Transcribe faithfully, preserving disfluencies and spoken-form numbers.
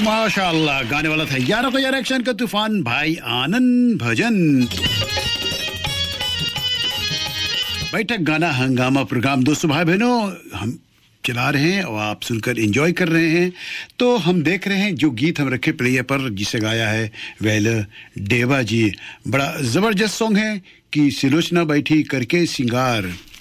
माशाअल्लाह, गाने वाला था यारों का यार एक्शन का तूफान भाई आनंद भजन। बैठक गाना हंगामा प्रोग्राम दोस्तों भाई बहनों हम चला रहे हैं और आप सुनकर एंजॉय कर रहे हैं। तो हम देख रहे हैं जो गीत हम रखे प्लेयर पर, जिसे गाया है वेल देवा जी। बड़ा जबरदस्त सॉन्ग है कि सिलोचना बैठी करके सिंगार।